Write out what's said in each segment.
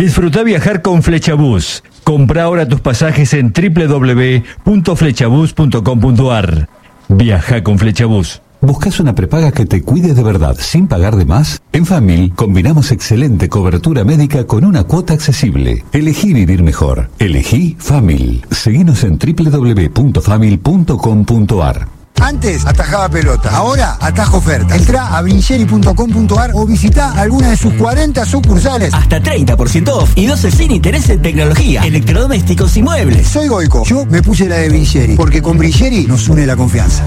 Disfruta viajar con Flechabús. Compra ahora tus pasajes en www.flechabús.com.ar. Viaja con Flechabús. ¿Buscas una prepaga que te cuide de verdad sin pagar de más? En Famil combinamos excelente cobertura médica con una cuota accesible. Elegí vivir mejor. Elegí Famil. Seguinos en www.famil.com.ar. Antes atajaba pelota, ahora atajo oferta. Entrá a Brincheri.com.ar o visita alguna de sus 40 sucursales. Hasta 30% off y 12 sin interés en tecnología, electrodomésticos y muebles. Soy Goico, yo me puse la de Brincheri, porque con Brincheri nos une la confianza.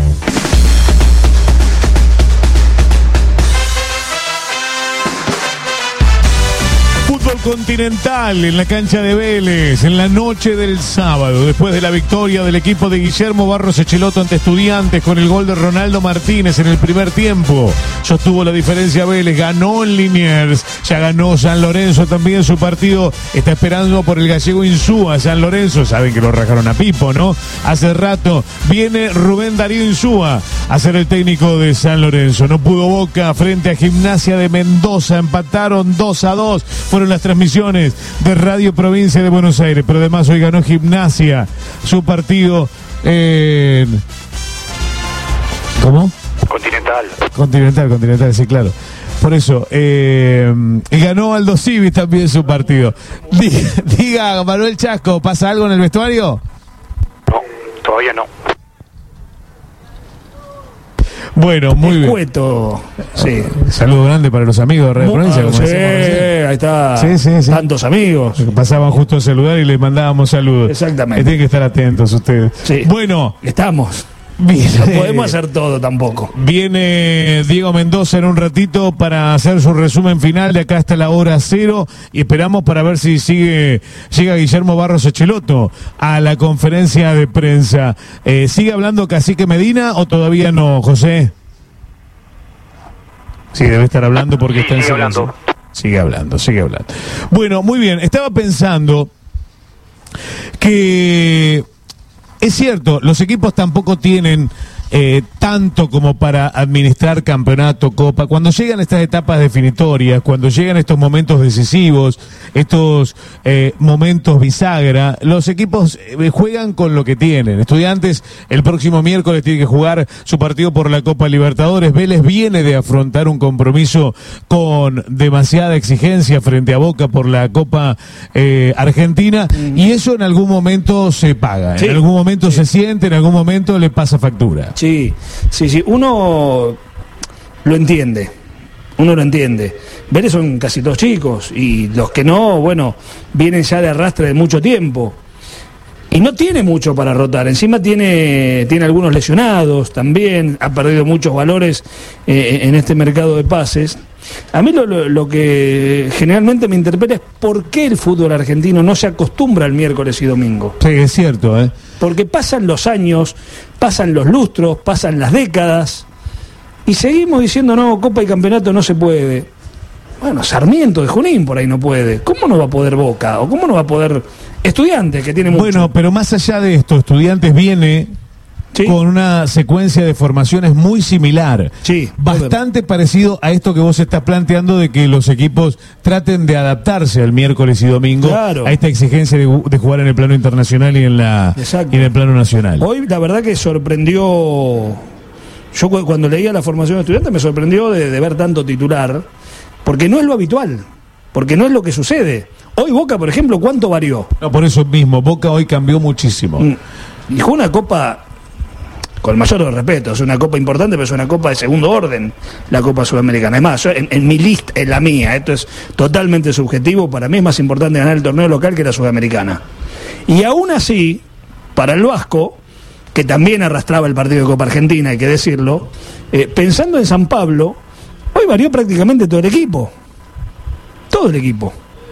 Fútbol continental en la cancha de Vélez, en la noche del sábado, después de la victoria del equipo de Guillermo Barros Echeloto ante Estudiantes con el gol de Ronaldo Martínez en el primer tiempo. Sostuvo la diferencia Vélez, ganó en Liniers, ya ganó San Lorenzo también su partido, está esperando por el gallego Insúa, San Lorenzo, saben que lo rajaron a Pipo, ¿no? Hace rato viene Rubén Darío Insúa a ser el técnico de San Lorenzo. No pudo Boca frente a Gimnasia de Mendoza, empataron 2-2, fueron las transmisiones de Radio Provincia de Buenos Aires, pero además hoy ganó Gimnasia su partido en... ¿Cómo? Continental, sí, claro. Por eso, y ganó Aldo Civi también su partido. Diga, Manuel Chasco, ¿pasa algo en el vestuario? No, todavía no. Bueno, muy bien. Cueto, sí. Saludo grande para los amigos de Radio Provincia. Como sí, ahí está. Sí. Tantos amigos. Pasaban justo a saludar y les mandábamos saludos. Exactamente. Tienen que estar atentos ustedes. Sí. Bueno. Estamos. Viene, no podemos hacer todo tampoco. Viene Diego Mendoza en un ratito para hacer su resumen final de acá hasta la hora 0 y esperamos para ver si llega Guillermo Barros Echeloto a la conferencia de prensa. ¿Sigue hablando Cacique Medina o todavía no, José? Sí, debe estar hablando porque está en silencio. Sigue hablando. Bueno, muy bien. Estaba pensando que... Es cierto, los equipos tampoco tienen tanto como para administrar campeonato, copa. Cuando llegan estas etapas definitorias, cuando llegan estos momentos decisivos, estos momentos bisagra, los equipos juegan con lo que tienen. Estudiantes el próximo miércoles tiene que jugar su partido por la Copa Libertadores. Vélez viene de afrontar un compromiso con demasiada exigencia frente a Boca por la Copa Argentina, y eso en algún momento se paga, en algún momento se siente, en algún momento le pasa factura. Sí, uno lo entiende. Vélez son casi todos chicos y los que no, bueno, vienen ya de arrastre de mucho tiempo. Y no tiene mucho para rotar, encima tiene algunos lesionados también, ha perdido muchos valores en este mercado de pases. A mí lo que generalmente me interpela es por qué el fútbol argentino no se acostumbra al miércoles y domingo. Sí, es cierto, Porque pasan los años, pasan los lustros, pasan las décadas y seguimos diciendo no, Copa y Campeonato no se puede. Bueno, Sarmiento de Junín por ahí no puede. ¿Cómo no va a poder Boca? ¿O cómo no va a poder Estudiantes, que tiene mucho? Bueno, pero más allá de esto, Estudiantes viene... ¿Sí? Con una secuencia de formaciones muy similar, bastante parecido a esto que vos estás planteando de que los equipos traten de adaptarse al miércoles y domingo, a esta exigencia de jugar en el plano internacional y en el plano nacional. Hoy la verdad que sorprendió, yo cuando leía la formación de Estudiantes me sorprendió de ver tanto titular, porque no es lo habitual, porque no es lo que sucede. Hoy Boca, por ejemplo, ¿cuánto varió? No, por eso mismo, Boca hoy cambió muchísimo. Y jugó una Copa... Con el mayor respeto, es una copa importante, pero es una copa de segundo orden, la Copa Sudamericana. Es más, en mi lista, en la mía, esto es totalmente subjetivo, para mí es más importante ganar el torneo local que la Sudamericana. Y aún así, para el Vasco, que también arrastraba el partido de Copa Argentina, hay que decirlo, pensando en San Pablo, hoy varió prácticamente todo el equipo. Todo el equipo.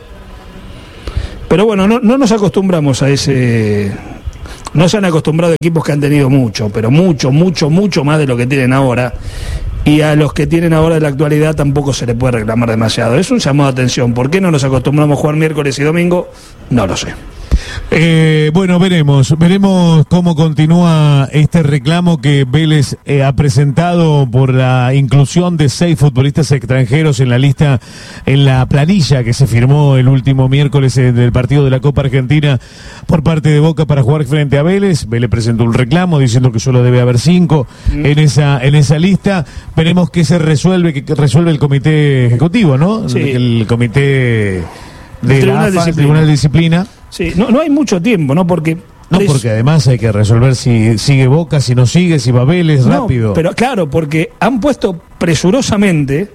Pero bueno, no nos acostumbramos a ese... No se han acostumbrado equipos que han tenido mucho, pero mucho más de lo que tienen ahora. Y a los que tienen ahora de la actualidad tampoco se le puede reclamar demasiado. Es un llamado de atención. ¿Por qué no nos acostumbramos a jugar miércoles y domingo? No lo sé. Bueno, veremos cómo continúa este reclamo que Vélez ha presentado por la inclusión de 6 futbolistas extranjeros en la lista, en la planilla que se firmó el último miércoles del partido de la Copa Argentina por parte de Boca para jugar frente a Vélez. Vélez presentó un reclamo diciendo que solo debe haber 5 en esa lista. Veremos qué se resuelve, que resuelve el comité ejecutivo, ¿no? Sí. El comité de Tribunal la AFA, de Tribunal de Disciplina. Sí, no hay mucho tiempo, ¿no? Porque Además hay que resolver si sigue Boca, si no sigue, si va Vélez, rápido. Pero claro, porque han puesto presurosamente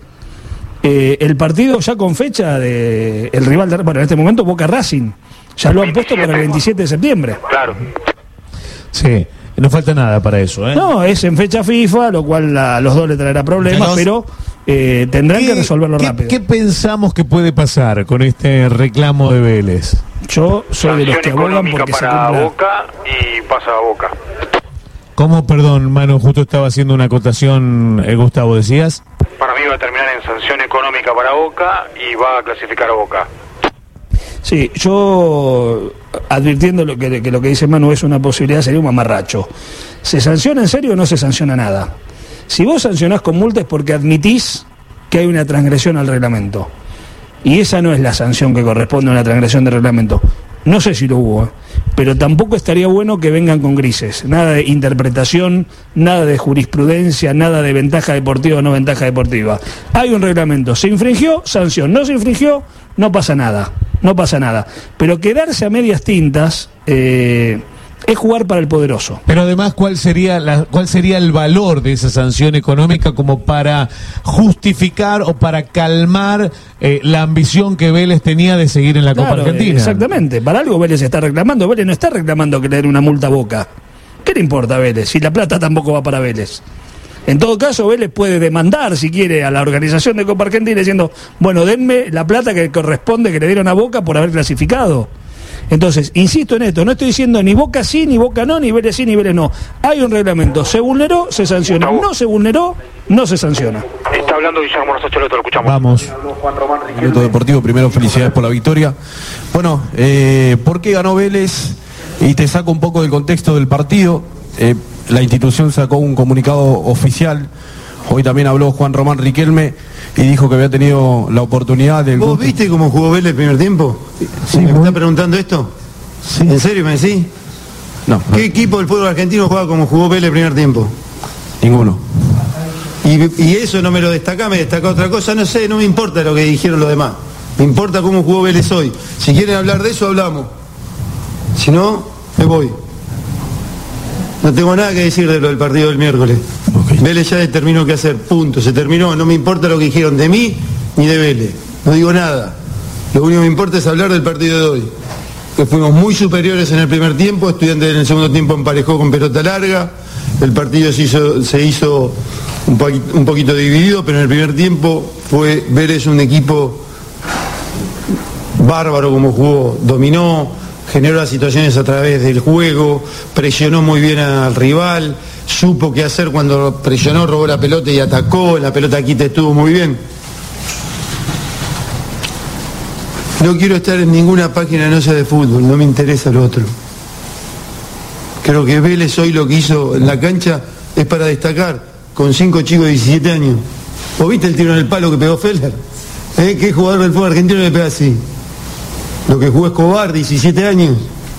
el partido ya con fecha de el rival, bueno, en este momento Boca Racing, ya lo han puesto para el 27 de septiembre. Claro. Sí, no falta nada para eso, ¿eh? No, es en fecha FIFA, lo cual a los dos le traerá problemas, pero tendrán que resolverlo rápido. ¿Qué pensamos que puede pasar con este reclamo de Vélez? Yo soy de los que abogan porque se para cumpla. Boca y pasa a Boca. ¿Cómo, perdón, Manu, justo estaba haciendo una acotación, Gustavo, decías? Para mí va a terminar en sanción económica para Boca y va a clasificar a Boca. Sí, yo advirtiendo que lo que dice Manu es una posibilidad, sería un mamarracho. ¿Se sanciona en serio o no se sanciona nada? Si vos sancionás con multa es porque admitís que hay una transgresión al reglamento. Y esa no es la sanción que corresponde a una transgresión del reglamento. No sé si lo hubo, pero tampoco estaría bueno que vengan con grises. Nada de interpretación, nada de jurisprudencia, nada de ventaja deportiva o no ventaja deportiva. Hay un reglamento. Se infringió, sanción. No se infringió, no pasa nada. No pasa nada. Pero quedarse a medias tintas es jugar para el poderoso. Pero además, ¿cuál sería el valor de esa sanción económica como para justificar o para calmar la ambición que Vélez tenía de seguir en la Copa Argentina? Exactamente, para algo Vélez está reclamando. Vélez no está reclamando que le den una multa a Boca. ¿Qué le importa a Vélez? Si la plata tampoco va para Vélez. En todo caso, Vélez puede demandar, si quiere, a la organización de Copa Argentina diciendo, bueno, denme la plata que corresponde que le dieron a Boca por haber clasificado. Entonces, insisto en esto, no estoy diciendo ni Boca sí, ni Boca no, ni Vélez sí, ni Vélez no. Hay un reglamento, se vulneró, se sanciona. No se vulneró, no se sanciona. Está hablando Guillermo Rosacheloto, lo escuchamos. Vamos. Minuto Deportivo, primero felicidades por la victoria. Bueno, ¿por qué ganó Vélez? Y te saco un poco del contexto del partido. La institución sacó un comunicado oficial. Hoy también habló Juan Román Riquelme y dijo que había tenido la oportunidad de... ¿Vos viste cómo jugó Vélez el primer tiempo? Sí, ¿Me está preguntando esto? Sí. ¿En serio me decís? No. ¿Qué equipo del fútbol argentino juega como jugó Vélez el primer tiempo? Ninguno. Y eso no me lo destaca, me destaca otra cosa, no sé, no me importa lo que dijeron los demás. Me importa cómo jugó Vélez hoy. Si quieren hablar de eso, hablamos. Si no, me voy. No tengo nada que decir de lo del partido del miércoles. Okay. Vélez ya determinó qué hacer, punto, se terminó. No me importa lo que dijeron de mí ni de Vélez. No digo nada. Lo único que me importa es hablar del partido de hoy. Que fuimos muy superiores en el primer tiempo, Estudiantes en el segundo tiempo emparejó con pelota larga, el partido se hizo un poquito dividido, pero en el primer tiempo fue Vélez un equipo bárbaro como jugó, dominó, generó las situaciones a través del juego, presionó muy bien al rival, supo qué hacer cuando presionó, robó la pelota y atacó, la pelota quita estuvo muy bien. No quiero estar en ninguna página no sea de fútbol, no me interesa lo otro. Creo que Vélez hoy lo que hizo en la cancha es para destacar, con 5 chicos de 17 años. ¿Vos viste el tiro en el palo que pegó Feller? ¿Qué jugador del fútbol argentino le pega así? Lo que jugó Escobar, 17 años.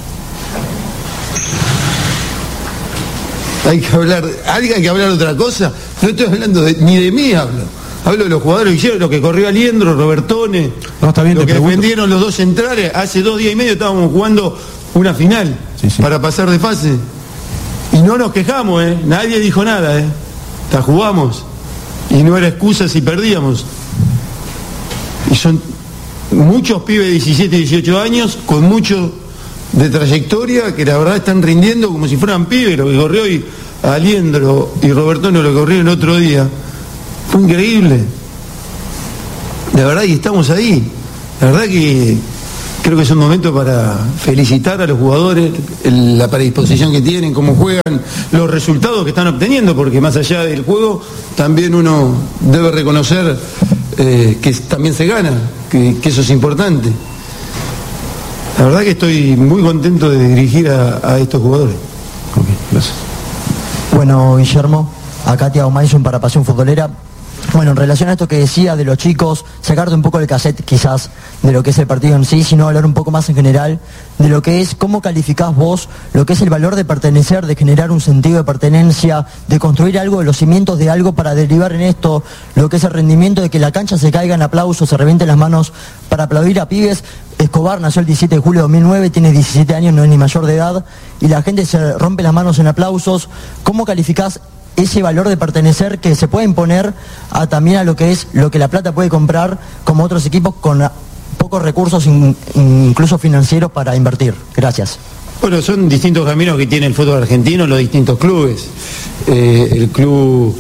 Hay que hablar de otra cosa. No estoy hablando ni de mí hablo de los jugadores que hicieron, lo que corrió Aliendro, Robertone, no, está bien, lo que defendieron los dos centrales. Hace 2 días y medio estábamos jugando una final para pasar de fase. Y no nos quejamos, nadie dijo nada, la jugamos. Y no era excusa si perdíamos. Y son muchos pibes de 17 y 18 años con mucho de trayectoria que la verdad están rindiendo como si fueran pibes. Lo que corrió hoy Aliendro y Robertone, lo que corrió el otro día, fue increíble. La verdad que estamos ahí. La verdad que creo que es un momento para felicitar a los jugadores, la predisposición que tienen, cómo juegan, los resultados que están obteniendo, porque más allá del juego también uno debe reconocer que también se gana, que eso es importante. La verdad que estoy muy contento de dirigir a estos jugadores. Okay, gracias. Bueno, Guillermo, acá Thiago Mason para Pasión Futbolera. Bueno, en relación a esto que decía de los chicos, sacarte un poco el cassette quizás de lo que es el partido en sí, sino hablar un poco más en general de lo que es, cómo calificás vos lo que es el valor de pertenecer, de generar un sentido de pertenencia, de construir algo, de los cimientos de algo para derivar en esto, lo que es el rendimiento de que la cancha se caiga en aplausos, se revienten las manos para aplaudir a pibes. Escobar nació el 17 de julio de 2009, tiene 17 años, no es ni mayor de edad, y la gente se rompe las manos en aplausos. ¿Cómo calificás ese valor de pertenecer que se puede imponer también a lo que es lo que La Plata puede comprar como otros equipos con pocos recursos, incluso financieros, para invertir? Gracias. Bueno, son distintos caminos que tiene el fútbol argentino, los distintos clubes. El club,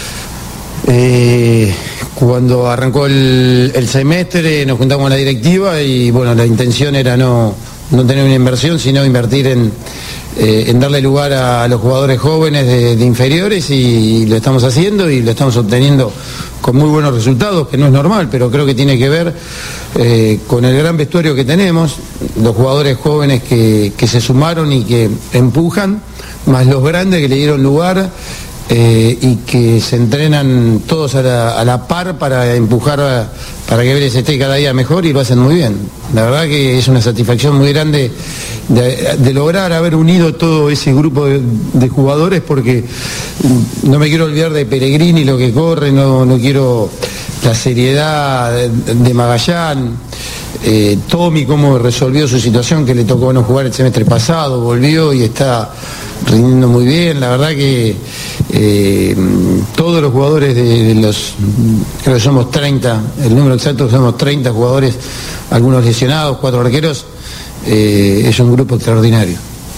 cuando arrancó el semestre, nos juntamos con la directiva y bueno, la intención era no tener una inversión, sino invertir en darle lugar a los jugadores jóvenes de inferiores, y lo estamos haciendo y lo estamos obteniendo con muy buenos resultados, que no es normal, pero creo que tiene que ver con el gran vestuario que tenemos, los jugadores jóvenes que se sumaron y que empujan, más los grandes que le dieron lugar y que se entrenan todos a la par para empujar para que Vélez esté cada día mejor, y lo hacen muy bien. La verdad que es una satisfacción muy grande de lograr haber unido todo ese grupo de jugadores, porque no me quiero olvidar de Pellegrini, lo que corre, no quiero la seriedad de Magallán, Tommy cómo resolvió su situación, que le tocó no jugar el semestre pasado, volvió y está rindiendo muy bien. La verdad que todos los jugadores de los, creo que somos 30, el número exacto somos 30 jugadores, algunos lesionados, 4 arqueros, es un grupo extraordinario.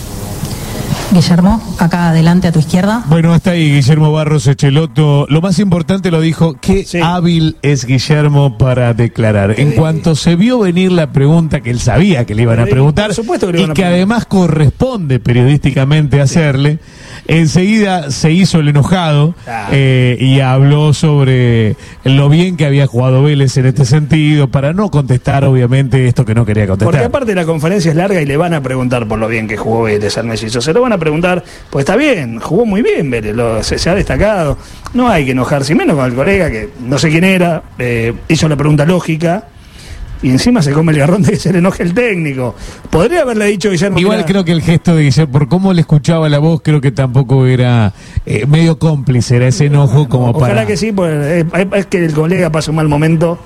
Guillermo, acá adelante a tu izquierda. Bueno, hasta ahí Guillermo Barros Echeloto. Lo más importante lo dijo, qué hábil es Guillermo para declarar. En cuanto se vio venir la pregunta que él sabía que le iban a preguntar, por supuesto que le iban a y que además corresponde periodísticamente hacerle, enseguida se hizo el enojado y habló sobre lo bien que había jugado Vélez en este sentido, para no contestar obviamente esto que no quería contestar. Porque aparte la conferencia es larga y le van a preguntar por lo bien que jugó Vélez al Mellizo. Se lo van a preguntar, pues está bien, jugó muy bien Vélez, se ha destacado. No hay que enojarse, y menos con el colega que no sé quién era, hizo la pregunta lógica. Y encima se come el garrón de que se le enoje el técnico. Podría haberle dicho Guillermo. Igual creo que el gesto de Guillermo, por cómo le escuchaba la voz, creo que tampoco era medio cómplice, era ese enojo como para... Ojalá que sí, pues es que el colega pasa un mal momento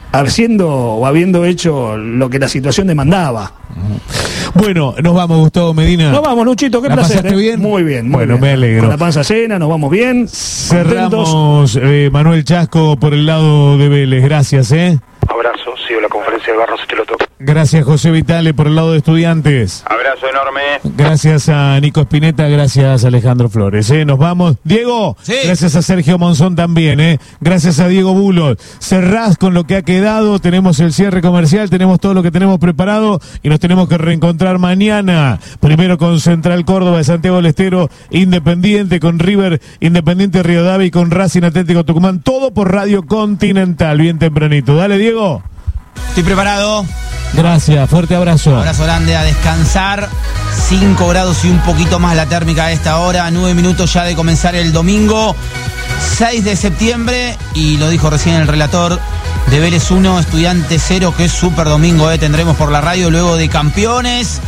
habiendo hecho lo que la situación demandaba. Bueno, nos vamos, Gustavo Medina. Nos vamos, Luchito, qué ¿La placer. pasaste bien? Muy bien, muy bueno, bien. Me alegro. Con la panza llena, nos vamos bien. Cerramos, Manuel Chasco, por el lado de Vélez. Gracias, Abrazo, sigo la conferencia de Barros Echeloto. Gracias, José Vitale, por el lado de Estudiantes. Abrazo enorme. Gracias a Nico Espineta, gracias a Alejandro Flores. Nos vamos. Diego, sí. Gracias a Sergio Monzón también. Gracias a Diego Bulos. Cerrás con lo que ha quedado, tenemos el cierre comercial, tenemos todo lo que tenemos preparado y nos tenemos que reencontrar mañana. Primero con Central Córdoba de Santiago del Estero, Independiente, con River, Independiente Rivadavia y con Racing Atlético Tucumán. Todo por Radio Continental, bien tempranito. Dale, Diego. Estoy preparado. Gracias, fuerte abrazo. Abrazo grande, a descansar. 5 grados y un poquito más la térmica a esta hora. 9 minutos ya de comenzar el domingo 6 de septiembre. Y lo dijo recién el relator, de Vélez 1, Estudiantes 0, que es súper domingo. Tendremos por la radio luego de campeones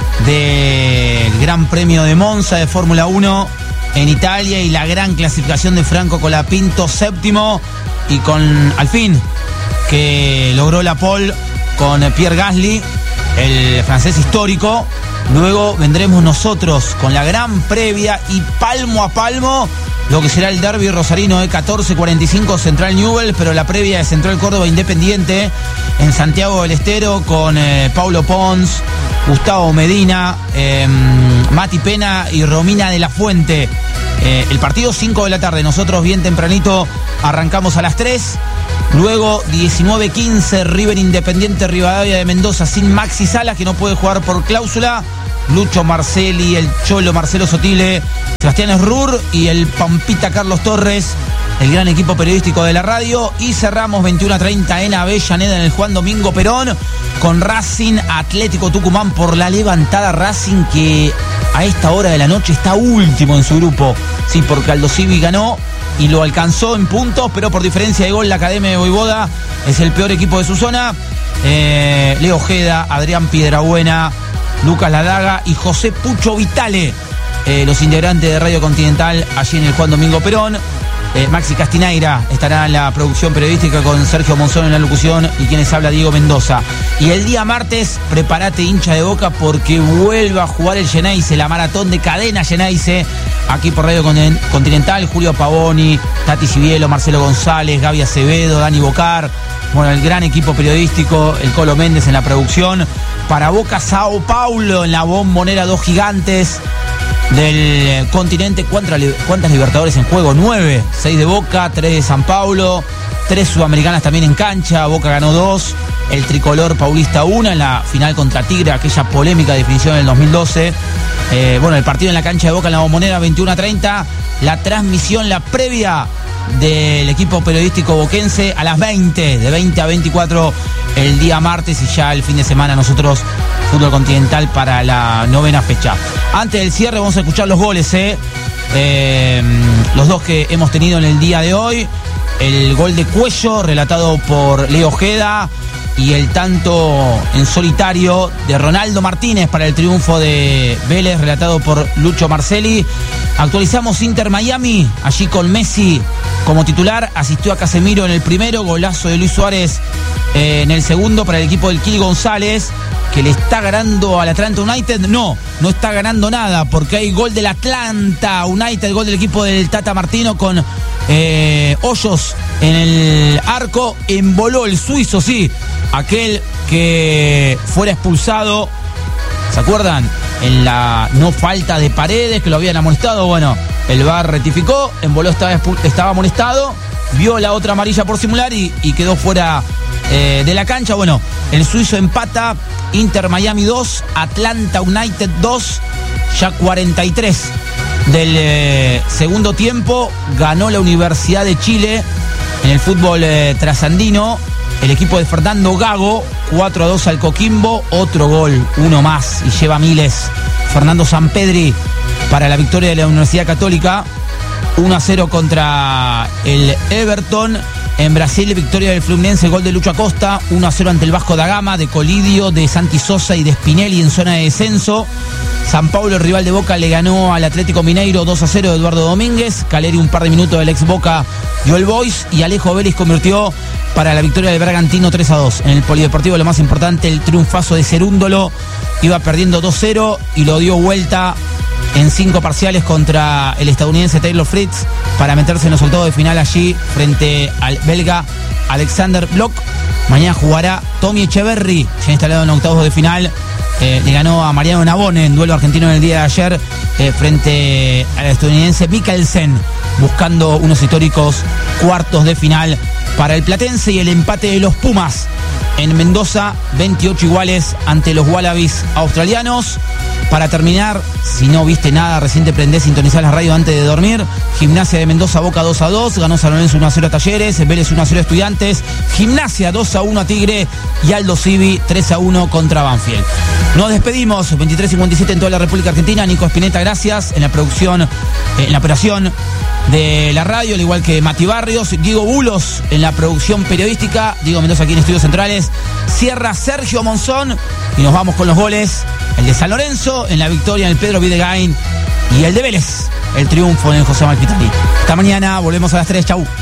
del Gran Premio de Monza de Fórmula 1 en Italia y la gran clasificación de Franco Colapinto, séptimo, y con al fin que logró la pole con Pierre Gasly, el francés histórico. Luego vendremos nosotros con la gran previa y palmo a palmo lo que será el derbi rosarino de 14:45 Central Newell, pero la previa de Central Córdoba Independiente en Santiago del Estero con Paulo Pons, Gustavo Medina, Mati Pena y Romina de la Fuente. El partido 5 de la tarde, nosotros bien tempranito arrancamos a las 3. Luego 19:15 River Independiente Rivadavia de Mendoza sin Maxi Salas, que no puede jugar por cláusula. Lucho Marcelli, el Cholo Marcelo Sotile, Sebastián Esrur y el Pampita Carlos Torres, el gran equipo periodístico de la radio. Y cerramos 21:30 en Avellaneda, en el Juan Domingo Perón, con Racing Atlético Tucumán, por la levantada. Racing, que a esta hora de la noche está último en su grupo. Sí, porque Aldo Civi ganó y lo alcanzó en puntos, pero por diferencia de gol la Academia de Voivoda es el peor equipo de su zona. Leo Ojeda, Adrián Piedrabuena, Lucas Ladaga y José Pucho Vitale, los integrantes de Radio Continental allí en el Juan Domingo Perón. Maxi Castineira estará en la producción periodística, con Sergio Monzón en la locución y quienes habla, Diego Mendoza. Y el día martes, prepárate, hincha de Boca, porque vuelve a jugar el Geneise, la maratón de cadena Geneise, aquí por Radio Continental. Julio Pavoni, Tati Civielo, Marcelo González, Gaby Acevedo, Dani Bocar, bueno, el gran equipo periodístico, el Colo Méndez en la producción. Para Boca, Sao Paulo en la Bombonera, 2 gigantes del continente. ¿Cuántas Libertadores en juego? 9, 6 de Boca, 3 de San Paulo, 3 sudamericanas también en cancha. Boca ganó 2, el tricolor paulista 1 en la final contra Tigre, aquella polémica definición del 2012. Bueno, el partido en la cancha de Boca en la Bombonera, 21:30. La transmisión, la previa del equipo periodístico boquense a las 20, de 20 a 24 el día martes, y ya el fin de semana nosotros Fútbol Continental para la 9ª fecha. Antes del cierre vamos a escuchar los goles, los dos que hemos tenido en el día de hoy. El gol de Cuello, relatado por Leo Ojeda, y el tanto en solitario de Ronaldo Martínez para el triunfo de Vélez, relatado por Lucho Marcelli. Actualizamos Inter Miami, allí con Messi como titular. Asistió a Casemiro en el primero, golazo de Luis Suárez en el segundo para el equipo del Kili González, que le está ganando al Atlanta United. No está ganando nada, porque hay gol del Atlanta United, gol del equipo del Tata Martino, con Hoyos en el arco. Emboló el suizo, sí, aquel que fuera expulsado, ¿se acuerdan? En la no falta de Paredes, que lo habían amonestado. Bueno, el VAR rectificó, Emboló estaba amonestado, vio la otra amarilla por simular y quedó fuera de la cancha. Bueno, el suizo empata. Inter Miami 2, Atlanta United 2, ya 43 del segundo tiempo. Ganó la Universidad de Chile en el fútbol trasandino, el equipo de Fernando Gago, 4-2 al Coquimbo. Otro gol, uno más, y lleva miles. Fernando Sampedri para la victoria de la Universidad Católica. 1-0 contra el Everton. En Brasil, victoria del Fluminense, gol de Lucho Acosta. 1-0 ante el Vasco da Gama, de Colidio, de Santi Sosa y de Spinelli en zona de descenso. San Paulo, el rival de Boca, le ganó al Atlético Mineiro 2-0 de Eduardo Domínguez. Caleri, un par de minutos del ex Boca, dio el Boys. Y Alejo Vélez convirtió para la victoria del Bragantino 3-2. En el Polideportivo, lo más importante, el triunfazo de Cerúndolo. Iba perdiendo 2-0 y lo dio vuelta en 5 parciales contra el estadounidense Taylor Fritz, para meterse en los octavos de final allí frente al belga Alexander Bloch. Mañana jugará Tommy Echeverry, ya instalado en octavos de final. Le ganó a Mariano Navone en duelo argentino en el día de ayer frente al estadounidense Mikkelsen, buscando unos históricos cuartos de final para el platense. Y el empate de los Pumas en Mendoza, 28 iguales ante los Wallabies australianos. Para terminar, si no viste nada, recién te prendés, sintonizar la radio antes de dormir. Gimnasia de Mendoza, Boca 2-2, ganó San Lorenzo 1-0 a Talleres, Vélez 1-0 a Estudiantes, Gimnasia 2-1 a Tigre y Aldo Civi 3-1 contra Banfield. Nos despedimos, 23:57 en toda la República Argentina. Nico Espineta, gracias, en la producción, en la operación de la radio, al igual que Mati Barrios, Diego Bulos en la producción periodística, Diego Mendoza aquí en Estudios Centrales, cierra Sergio Monzón y nos vamos con los goles. El de San Lorenzo en la victoria en el Pedro Videgain, y el de Vélez, el triunfo en el José Malpitani. Hasta mañana, volvemos a las 3, chau.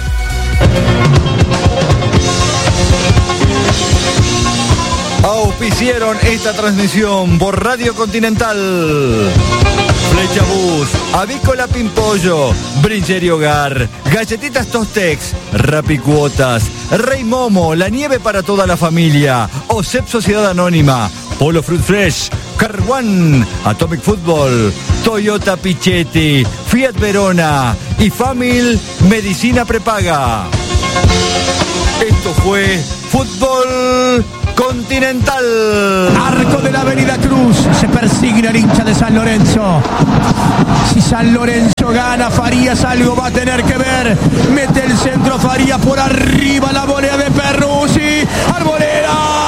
Auspiciaron esta transmisión por Radio Continental. Flecha Bus, Avícola Pimpollo, Brinchería Hogar, Galletitas Tostex, Rapicuotas, Rey Momo, la nieve para toda la familia, OSEP Sociedad Anónima, Polo Fruit Fresh, Carwan, Atomic Football, Toyota Pichetti, Fiat Verona y Famil Medicina Prepaga. Esto fue Fútbol Continental. Arco de la Avenida Cruz, se persigna el hincha de San Lorenzo. Si San Lorenzo gana, Farías algo va a tener que ver. Mete el centro Farías por arriba, la volea de Perú.